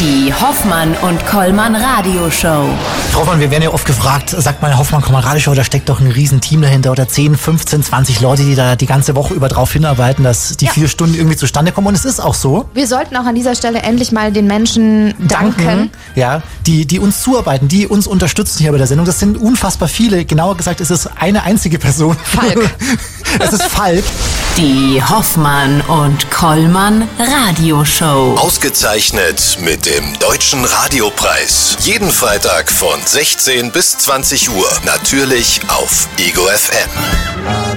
Die Hoffmann und Kollmann Radioshow. Frau Hoffmann, wir werden ja oft gefragt, sagt mal, Hoffmann, Kollmann Radioshow, da steckt doch ein Riesenteam dahinter oder 10, 15, 20 Leute, die da die ganze Woche über drauf hinarbeiten, dass die 4 Stunden irgendwie zustande kommen. Und es ist auch so. Wir sollten auch an dieser Stelle endlich mal den Menschen danken. Ja, die uns zuarbeiten, die uns unterstützen hier bei der Sendung. Das sind unfassbar viele. Genauer gesagt, es ist eine einzige Person. Falk. Es ist Falk. Die Hoffmann und Kollmann Radioshow. Ausgezeichnet mit dem Deutschen Radiopreis. Jeden Freitag von 16 bis 20 Uhr. Natürlich auf Ego FM.